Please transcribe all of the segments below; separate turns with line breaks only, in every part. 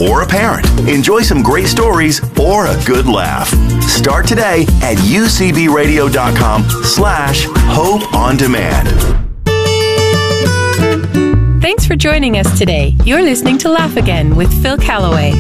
or a parent. Enjoy some great stories or a good laugh. Start today at ucbradio.com/hope on demand.
Thanks for joining us today. You're listening to Laugh Again with Phil Callaway.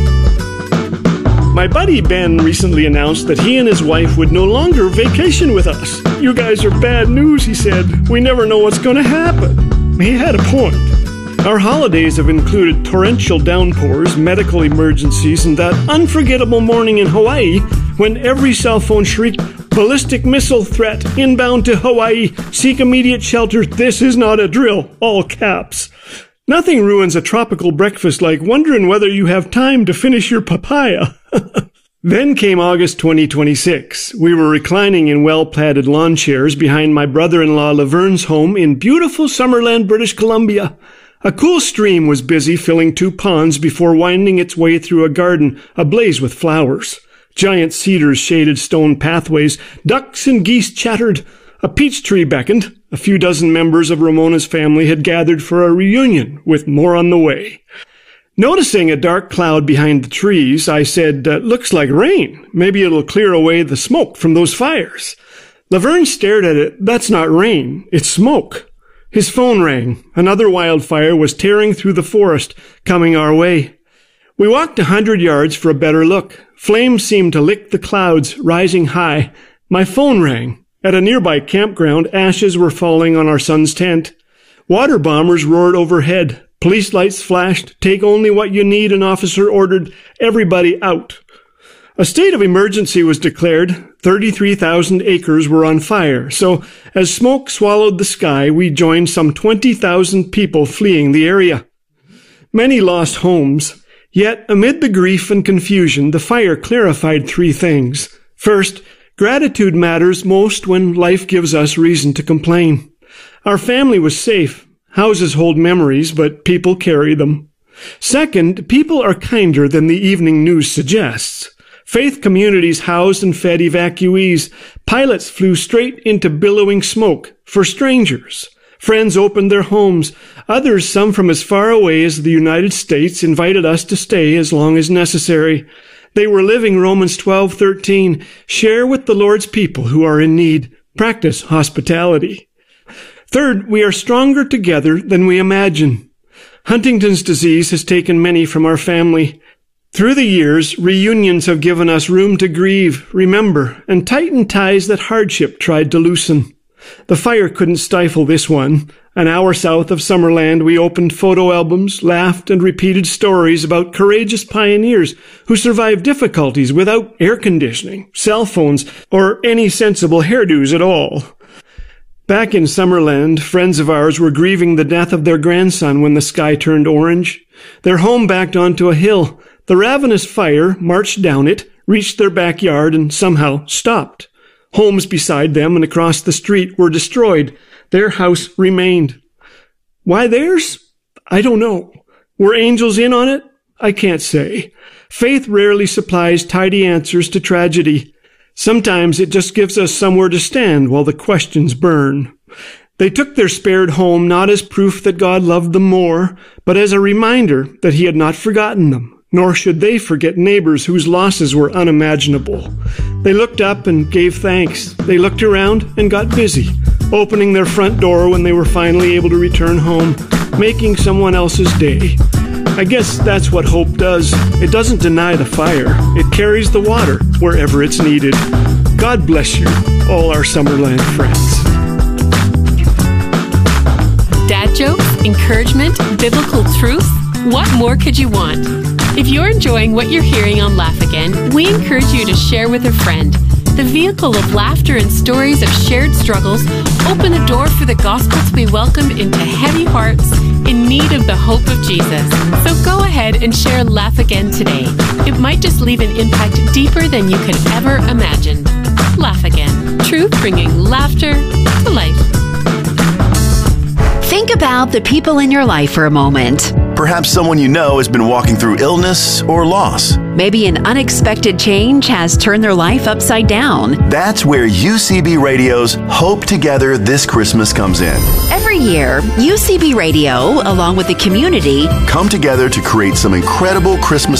My buddy Ben recently announced that he and his wife would no longer vacation with us. "You guys are bad news," he said. "We never know what's going to happen." He had a point. Our holidays have included torrential downpours, medical emergencies, and that unforgettable morning in Hawaii when every cell phone shrieked, "Ballistic missile threat, inbound to Hawaii, seek immediate shelter, this is not a drill," all caps. Nothing ruins a tropical breakfast like wondering whether you have time to finish your papaya. Then came August 2026. We were reclining in well-padded lawn chairs behind my brother-in-law Laverne's home in beautiful Summerland, British Columbia. A cool stream was busy filling 2 ponds before winding its way through a garden ablaze with flowers. Giant cedars shaded stone pathways. Ducks and geese chattered. A peach tree beckoned. A few dozen members of Ramona's family had gathered for a reunion, with more on the way. Noticing a dark cloud behind the trees, I said, "Looks like rain. Maybe it'll clear away the smoke from those fires." Laverne stared at it. "That's not rain. It's smoke." His phone rang. Another wildfire was tearing through the forest, coming our way. We walked 100 yards for a better look. Flames seemed to lick the clouds, rising high. My phone rang. At a nearby campground, ashes were falling on our son's tent. Water bombers roared overhead. Police lights flashed. "Take only what you need," an officer ordered. "Everybody out." A state of emergency was declared. 33,000 acres were on fire, so as smoke swallowed the sky, we joined some 20,000 people fleeing the area. Many lost homes. Yet, amid the grief and confusion, the fire clarified 3 things. First, gratitude matters most when life gives us reason to complain. Our family was safe. Houses hold memories, but people carry them. Second, people are kinder than the evening news suggests. Faith communities housed and fed evacuees. Pilots flew straight into billowing smoke for strangers. Friends opened their homes. Others, some from as far away as the United States, invited us to stay as long as necessary. They were living Romans 12:13. Share with the Lord's people who are in need. Practice hospitality. Third, we are stronger together than we imagine. Huntington's disease has taken many from our family. Through the years, reunions have given us room to grieve, remember, and tighten ties that hardship tried to loosen. The fire couldn't stifle this one. An hour south of Summerland, we opened photo albums, laughed, and repeated stories about courageous pioneers who survived difficulties without air conditioning, cell phones, or any sensible hairdos at all. Back in Summerland, friends of ours were grieving the death of their grandson when the sky turned orange. Their home backed onto a hill. The ravenous fire marched down it, reached their backyard, and somehow stopped. Homes beside them and across the street were destroyed. Their house remained. Why theirs? I don't know. Were angels in on it? I can't say. Faith rarely supplies tidy answers to tragedy. Sometimes it just gives us somewhere to stand while the questions burn. They took their spared home not as proof that God loved them more, but as a reminder that He had not forgotten them. Nor should they forget neighbors whose losses were unimaginable. They looked up and gave thanks. They looked around and got busy, opening their front door when they were finally able to return home, making someone else's day. I guess that's what hope does. It doesn't deny the fire. It carries the water wherever it's needed. God bless you, all our Summerland friends.
Dad jokes, encouragement, biblical truth. What more could you want? If you're enjoying what you're hearing on Laugh Again, we encourage you to share with a friend. The vehicle of laughter and stories of shared struggles open a door for the gospel to be welcomed into heavy hearts in need of the hope of Jesus. So go ahead and share Laugh Again today. It might just leave an impact deeper than you could ever imagine. Laugh Again. Truth bringing laughter to life.
Think about the people in your life for a moment.
Perhaps someone you know has been walking through illness or loss.
Maybe an unexpected change has turned their life upside down.
That's where UCB Radio's Hope Together This Christmas comes in.
Every year, UCB Radio, along with the community,
come together to create some incredible Christmas